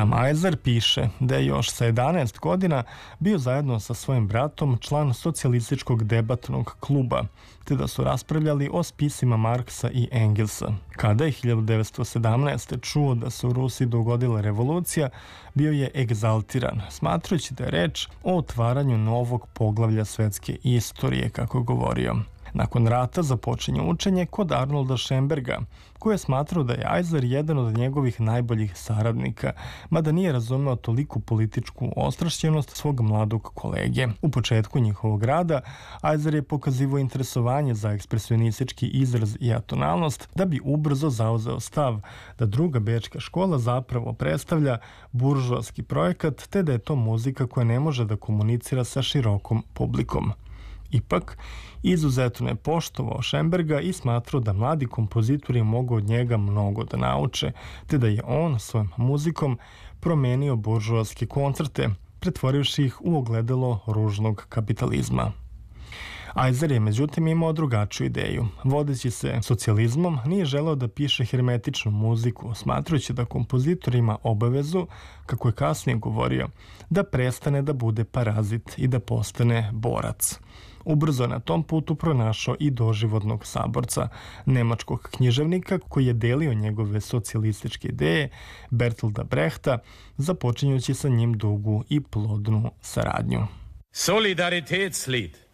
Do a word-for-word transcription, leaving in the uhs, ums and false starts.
Sam Eiser piše da je još sa jedanaest godina bio zajedno sa svojim bratom član socijalističkog debatnog kluba, te da su raspravljali o spisima Marksa i Engelsa. Kada je hiljadu devetsto sedamnaeste. čuo da se u Rusiji dogodila revolucija, bio je egzaltiran, smatrajući da je reč o otvaranju novog poglavlja svetske istorije, kako je govorio. Nakon rata započinje učenje kod Arnolda Schönberga, koji je smatrao da je Eiser jedan od njegovih najboljih saradnika, mada nije razumeo toliku političku ostrašćenost svog mladog kolege. U početku njihovog rada Eiser je pokazivao interesovanje za ekspresionistički izraz i atonalnost, da bi ubrzo zauzeo stav da druga bečka škola zapravo predstavlja buržoaski projekat, te da je to muzika koja ne može da komunicira sa širokom publikom. Ipak, izuzetno je poštovao Schönberga i smatrao da mladi kompozitori mogu od njega mnogo da nauče, te da je on svojom muzikom promenio buržoaske koncerte, pretvorivši ih u ogledalo ružnog kapitalizma. Eiser je međutim imao drugačiju ideju. Vodeći se socijalizmom, nije želeo da piše hermetičnu muziku, smatrajući da kompozitor ima obavezu, kako je kasnije govorio, da prestane da bude parazit i da postane borac. Ubrzo je na tom putu pronašao i doživotnog saborca, nemačkog književnika koji je delio njegove socijalističke ideje, Bertolda Brechta, započinjući sa njim dugu i plodnu saradnju. Solidaritätslied.